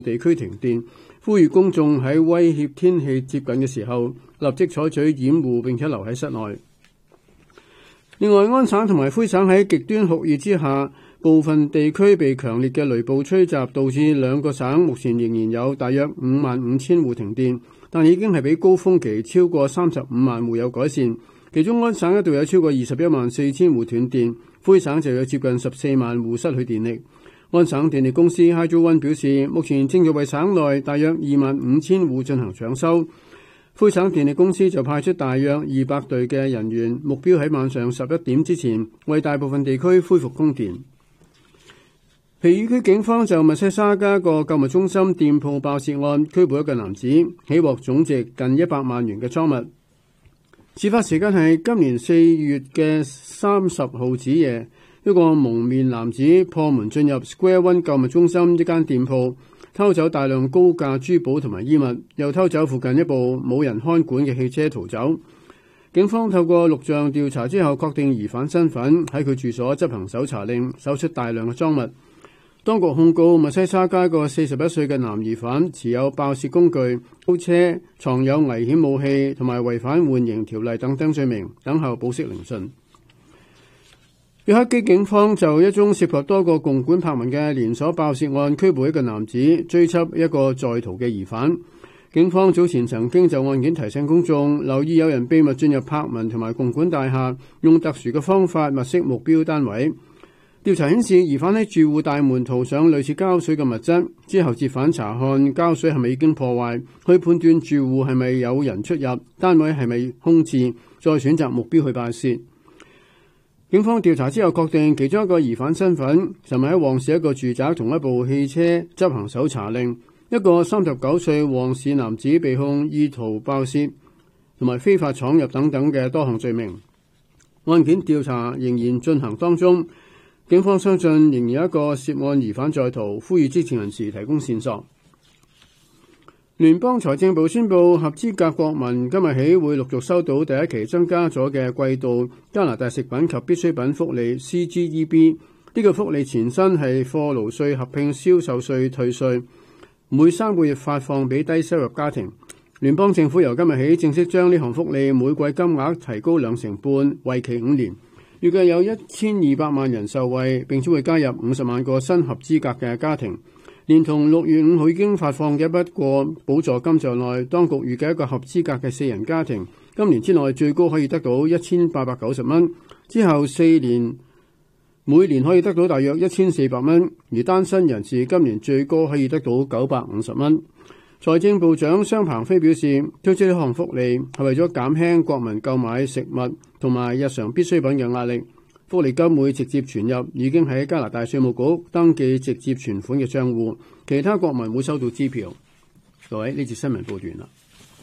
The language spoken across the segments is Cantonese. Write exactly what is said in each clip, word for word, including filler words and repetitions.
地區停電，呼籲公眾喺威脅天氣接近嘅時候立即採取掩護並且留喺室內。另外，安省同埋魁省喺極端酷熱之下，部分地區被強烈嘅雷暴吹襲，導致兩個省目前仍然有大約五萬五千戶停電，但已經係比高峰期超過三十五萬戶有改善。其中安省一度有超過二十一萬四千戶斷電，魁省就有接近十四萬戶失去電力。安省電力公司 Hydro One 表示，目前正在為省內大約二萬五千戶進行搶修。魁省電力公司就派出大約二百隊嘅人員，目標喺晚上十一點之前為大部分地區恢復供電。皮爾區警方就密西沙加個購物中心店鋪爆竊案拘捕一個男子，起獲總值近一百萬元嘅贓物。事發時間係今年四月嘅三十號子夜，一個蒙面男子破門進入 Square One 購物中心一間店鋪，偷走大量高價珠寶同埋衣物，又偷走附近一部冇人看管嘅汽車逃走。警方透過錄像調查之後，確定疑犯身份，喺佢住所執行搜查令，搜出大量嘅贓物。當局控告密西沙加個四十一歲嘅男疑犯持有爆竊工具、偷車、藏有危險武器同埋違反緩刑條例等等罪名，等候保釋聆訊。約克基警方就一宗涉及多個共管柏文嘅連鎖爆竊案拘捕一個男子，追緝一個在逃嘅疑犯。警方早前曾經就案件提醒公眾留意有人秘密進入柏文同埋共管大廈，用特殊嘅方法物色目標單位。調查顯示，疑犯喺住戶大門塗上類似膠水嘅物質，之後折返查看膠水係咪已經破壞，去判斷住戶係咪有人出入，單位係咪空置，再選擇目標去爆竊。警方調查之後確定其中一個疑犯身份，尋日喺旺市一個住宅同一部汽車執行搜查令，一個三十九歲旺市男子被控意圖爆竊同埋非法闖入等等嘅多項罪名。案件調查仍然進行當中。警方相信仍然有一個涉案疑犯在逃，呼籲知情人士提供線索。聯邦財政部宣布，合資格國民今日起會陸續收到第一期增加咗嘅季度加拿大食品及必需品福利 C G E B。 呢個福利前身係貨勞稅合併銷售稅退稅，每三個月發放俾低收入家庭。聯邦政府由今日起正式將呢項福利每季金額提高兩成半，為期五年。預計有一千二百萬人受惠，並且會加入五十萬個新合資格嘅家庭。連同六月五號已經發放嘅一筆過補助金在內，當局預計一個合資格嘅四人家庭今年之內最高可以得到一千八百九十蚊，之後四年每年可以得到大約一千四百蚊，而單身人士今年最高可以得到九百五十蚊。財政部長商鵬飛表示，推出呢項福利係為咗減輕國民購買食物同埋日常必需品嘅壓力。福利金會直接存入已經喺加拿大稅務局登記直接存款嘅帳戶，其他國民會收到支票。各位，呢節新聞報完啦。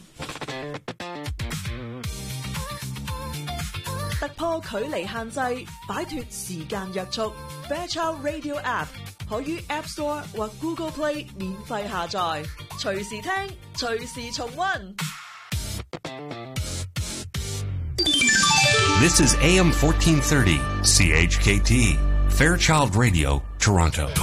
突破距離限制，擺脫時間約束。Fairchild Radio App 可於 App Store 或 Google Play 免費下載，隨時聽，隨時重溫。 This is A M fourteen thirty, C H K T, Fairchild Radio, Toronto.